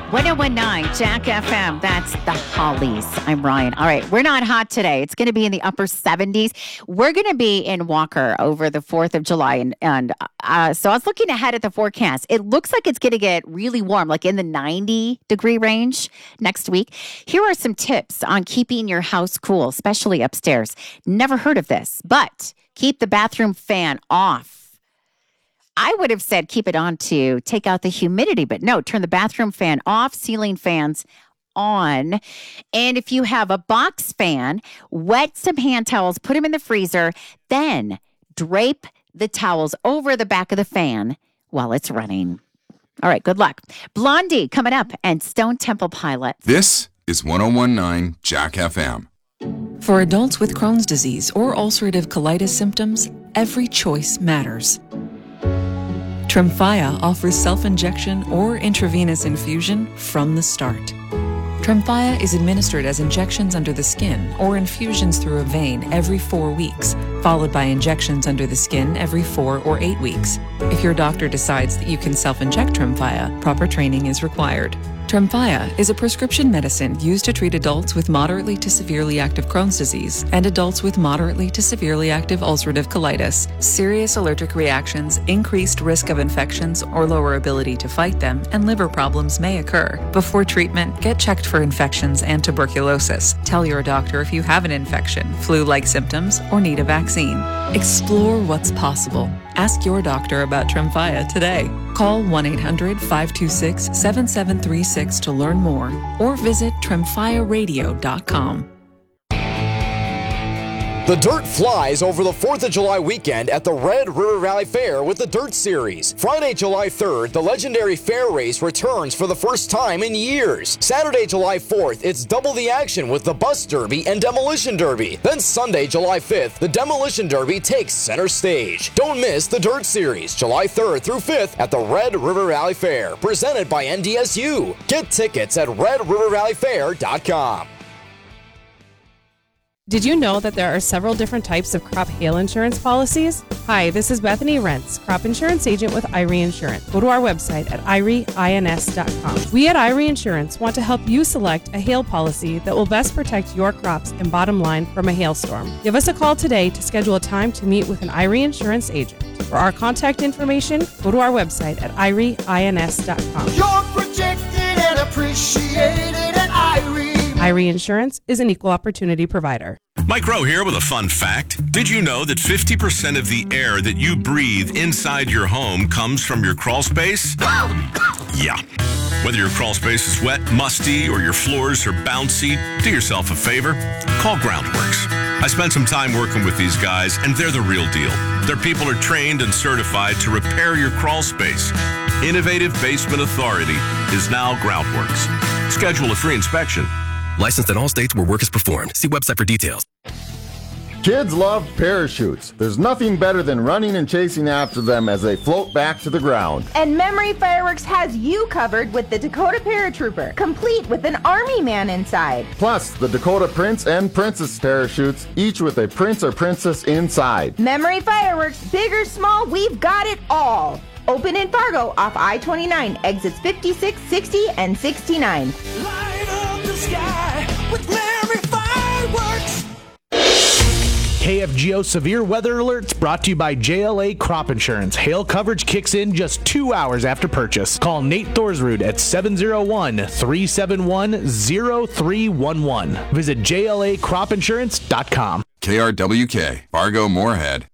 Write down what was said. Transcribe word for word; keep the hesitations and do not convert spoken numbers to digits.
ten nineteen Jack F M. That's the Hollies. I'm Ryan. All right, we're not hot today. It's going to be in the upper seventies. We're going to be in Walker over the fourth of July. And, and uh, so I was looking ahead at the forecast. It looks like it's going to get really warm, like in the ninety degree range next week. Here are some tips on keeping your house cool, especially upstairs. Never heard of this, but keep the bathroom fan off. I would have said keep it on to take out the humidity, but no, turn the bathroom fan off, ceiling fans on. And if you have a box fan, wet some hand towels, put them in the freezer, then drape the towels over the back of the fan while it's running. All right, good luck. Blondie coming up and Stone Temple Pilots. This is ten nineteen Jack F M. For adults with Crohn's disease or ulcerative colitis symptoms, every choice matters. Tremfya offers self-injection or intravenous infusion from the start. Tremfya is administered as injections under the skin or infusions through a vein every four weeks, followed by injections under the skin every four or eight weeks. If your doctor decides that you can self-inject Tremfya, proper training is required. Tremfya is a prescription medicine used to treat adults with moderately to severely active Crohn's disease and adults with moderately to severely active ulcerative colitis. Serious allergic reactions, increased risk of infections or lower ability to fight them, and liver problems may occur. Before treatment, get checked for infections and tuberculosis. Tell your doctor if you have an infection, flu-like symptoms, or need a vaccine. Explore what's possible. Ask your doctor about Tremfya today. Call one eight hundred five two six seven seven three six to learn more or visit tremfya radio dot com. The dirt flies over the fourth of July weekend at the Red River Valley Fair with the Dirt Series. Friday, July third, the legendary fair race returns for the first time in years. Saturday, July fourth, it's double the action with the Bus Derby and Demolition Derby. Then Sunday, July fifth, the Demolition Derby takes center stage. Don't miss the Dirt Series, July third through fifth at the Red River Valley Fair, presented by N D S U. Get tickets at red river valley fair dot com. Did you know that there are several different types of crop hail insurance policies? Hi, this is Bethany Rentz, crop insurance agent with I R E Insurance. Go to our website at I R E ins dot com. We at I R E Insurance want to help you select a hail policy that will best protect your crops and bottom line from a hailstorm. Give us a call today to schedule a time to meet with an I R E Insurance agent. For our contact information, go to our website at I R E ins dot com. You're protected and appreciated at I R E. I R E Insurance is an equal opportunity provider. Mike Rowe here with a fun fact. Did you know that fifty percent of the air that you breathe inside your home comes from your crawl space? Yeah. Whether your crawl space is wet, musty, or your floors are bouncy, do yourself a favor. Call Groundworks. I spent some time working with these guys, and they're the real deal. Their people are trained and certified to repair your crawl space. Innovative Basement Authority is now Groundworks. Schedule a free inspection. Licensed in all states where work is performed. See website for details. Kids love parachutes. There's nothing better than running and chasing after them as they float back to the ground. And Memory Fireworks has you covered with the Dakota Paratrooper, complete with an army man inside. Plus, the Dakota Prince and Princess parachutes, each with a prince or princess inside. Memory Fireworks, big or small, we've got it all. Open in Fargo off I twenty-nine, exits fifty-six, sixty, and sixty-nine. Light up the sky with Memory Fireworks. K F G O Severe Weather Alerts brought to you by J L A Crop Insurance. Hail coverage kicks in just two hours after purchase. Call Nate Thorsrud at seven oh one, three seven one, oh three one one. Visit J L A crop insurance dot com. K R W K, Fargo Moorhead.